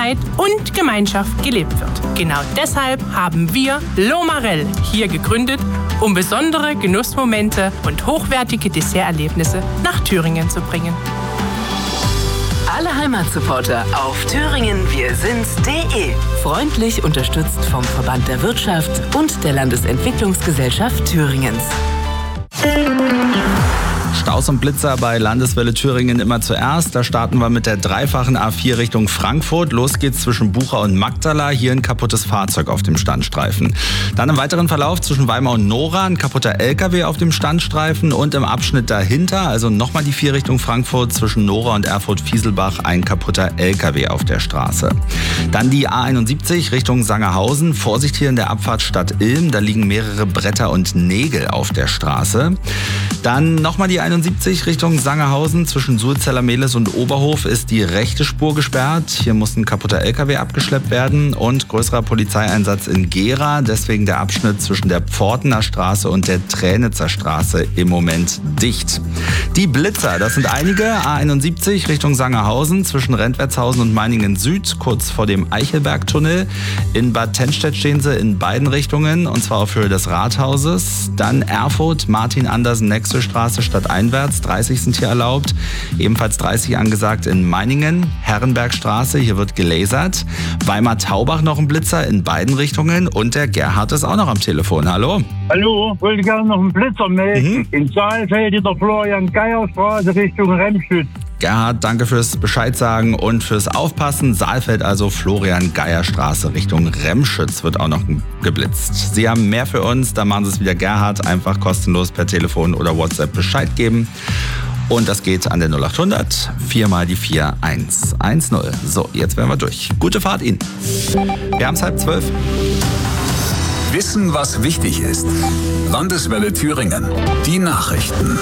Zeit und Gemeinschaft gelebt wird. Genau deshalb haben wir L'Omarel hier gegründet, um besondere Genussmomente und hochwertige Desserterlebnisse nach Thüringen zu bringen. Alle Heimatsupporter auf thüringenwirsind's.de. Freundlich unterstützt vom Verband der Wirtschaft und der Landesentwicklungsgesellschaft Thüringens. Staus und Blitzer bei Landeswelle Thüringen immer zuerst. Da starten wir mit der dreifachen A4 Richtung Frankfurt. Los geht's zwischen Bucha und Magdala. Hier ein kaputtes Fahrzeug auf dem Standstreifen. Dann im weiteren Verlauf zwischen Weimar und Nora ein kaputter LKW auf dem Standstreifen. Und im Abschnitt dahinter, also nochmal die 4 Richtung Frankfurt, zwischen Nora und Erfurt-Fieselbach ein kaputter LKW auf der Straße. Dann die A71 Richtung Sangerhausen. Vorsicht hier in der Abfahrt Stadt Ilm. Da liegen mehrere Bretter und Nägel auf der Straße. Dann nochmal die 71 Richtung Sangerhausen. Zwischen Sulzeller-Mehlis und Oberhof ist die rechte Spur gesperrt. Hier muss ein kaputter LKW abgeschleppt werden und größerer Polizeieinsatz in Gera. Deswegen der Abschnitt zwischen der Pfortener Straße und der Tränitzer Straße im Moment dicht. Die Blitzer, das sind einige. A71 Richtung Sangerhausen zwischen Rentwertshausen und Meiningen Süd, kurz vor dem Eichelbergtunnel. In Bad Tennstedt stehen sie in beiden Richtungen, und zwar auf Höhe des Rathauses. Dann Erfurt, Martin-Andersen-Nexel-Straße stadteinwärts, 30 sind hier erlaubt. Ebenfalls 30 angesagt in Meiningen, Herrenbergstraße, hier wird gelasert. Weimar-Taubach noch ein Blitzer in beiden Richtungen und der Gerhard ist auch noch am Telefon. Hallo. Hallo, wollte gerne noch einen Blitzer melden. In Saalfeld in der Florian-Geier-Straße Richtung Remschütz. Gerhard, danke fürs Bescheid sagen und fürs Aufpassen. Saalfeld, also Florian-Geier-Straße Richtung Remschütz wird auch noch geblitzt. Sie haben mehr für uns, da machen Sie es wieder Gerhard. Einfach kostenlos per Telefon oder WhatsApp Bescheid geben. Und das geht an der 0800 4 mal die 4110. So, jetzt wären wir durch. Gute Fahrt Ihnen. Wir haben es 11:30. Wissen, was wichtig ist. Landeswelle Thüringen. Die Nachrichten.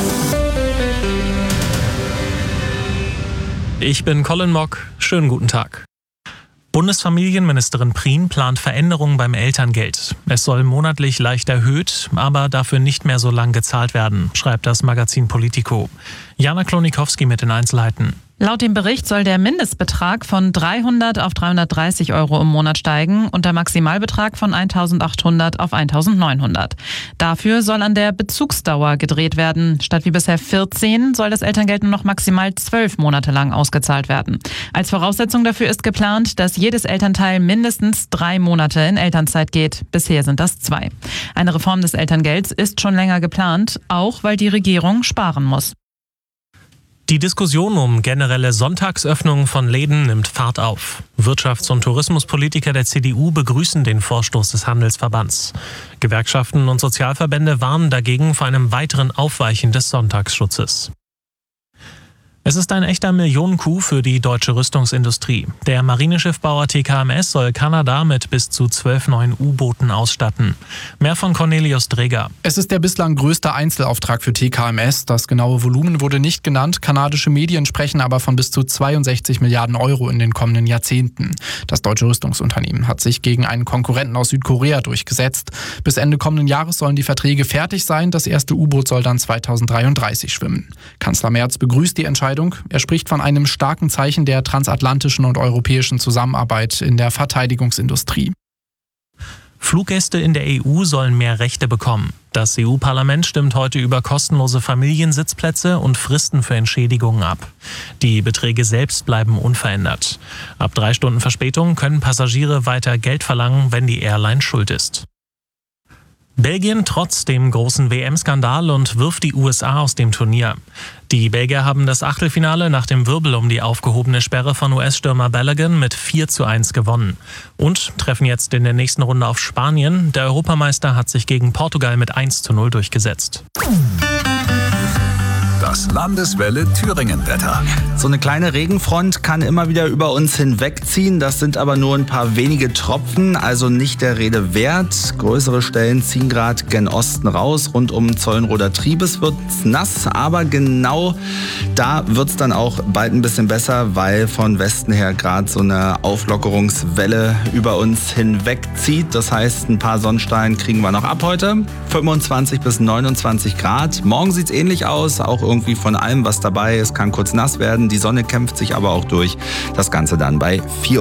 Ich bin Colin Mock. Schönen guten Tag. Bundesfamilienministerin Prien plant Veränderungen beim Elterngeld. Es soll monatlich leicht erhöht, aber dafür nicht mehr so lang gezahlt werden, schreibt das Magazin Politico. Jana Klonikowski mit den Einzelheiten. Laut dem Bericht soll der Mindestbetrag von 300 auf 330 Euro im Monat steigen und der Maximalbetrag von 1.800 auf 1.900. Dafür soll an der Bezugsdauer gedreht werden. Statt wie bisher 14 soll das Elterngeld nur noch maximal 12 Monate lang ausgezahlt werden. Als Voraussetzung dafür ist geplant, dass jedes Elternteil mindestens 3 Monate in Elternzeit geht. Bisher sind das 2. Eine Reform des Elterngelds ist schon länger geplant, auch weil die Regierung sparen muss. Die Diskussion um generelle Sonntagsöffnungen von Läden nimmt Fahrt auf. Wirtschafts- und Tourismuspolitiker der CDU begrüßen den Vorstoß des Handelsverbands. Gewerkschaften und Sozialverbände warnen dagegen vor einem weiteren Aufweichen des Sonntagsschutzes. Es ist ein echter Millionencoup für die deutsche Rüstungsindustrie. Der Marineschiffbauer TKMS soll Kanada mit bis zu 12 neuen U-Booten ausstatten. Mehr von Cornelius Dreger. Es ist der bislang größte Einzelauftrag für TKMS. Das genaue Volumen wurde nicht genannt. Kanadische Medien sprechen aber von bis zu 62 Milliarden Euro in den kommenden Jahrzehnten. Das deutsche Rüstungsunternehmen hat sich gegen einen Konkurrenten aus Südkorea durchgesetzt. Bis Ende kommenden Jahres sollen die Verträge fertig sein. Das erste U-Boot soll dann 2033 schwimmen. Kanzler Merz begrüßt die Entscheidung. Er spricht von einem starken Zeichen der transatlantischen und europäischen Zusammenarbeit in der Verteidigungsindustrie. Fluggäste in der EU sollen mehr Rechte bekommen. Das EU-Parlament stimmt heute über kostenlose Familiensitzplätze und Fristen für Entschädigungen ab. Die Beträge selbst bleiben unverändert. Ab 3 Stunden Verspätung können Passagiere weiter Geld verlangen, wenn die Airline schuld ist. Belgien trotz dem großen WM-Skandal und wirft die USA aus dem Turnier. Die Belgier haben das Achtelfinale nach dem Wirbel um die aufgehobene Sperre von US-Stürmer Balogun mit 4:1 gewonnen. Und treffen jetzt in der nächsten Runde auf Spanien. Der Europameister hat sich gegen Portugal mit 1:0 durchgesetzt. Das Landeswelle Thüringen-Wetter. So eine kleine Regenfront kann immer wieder über uns hinwegziehen. Das sind aber nur ein paar wenige Tropfen, also nicht der Rede wert. Größere Stellen ziehen gerade gen Osten raus. Rund um Zeulenroder Triebes wird es nass, aber genau da wird es dann auch bald ein bisschen besser, weil von Westen her gerade so eine Auflockerungswelle über uns hinwegzieht. Das heißt, ein paar Sonnenstrahlen kriegen wir noch ab heute. 25 bis 29 Grad. Morgen sieht es ähnlich aus, auch irgendwie von allem was dabei ist. Kann kurz nass werden, die Sonne kämpft sich aber auch durch. Das Ganze dann bei 4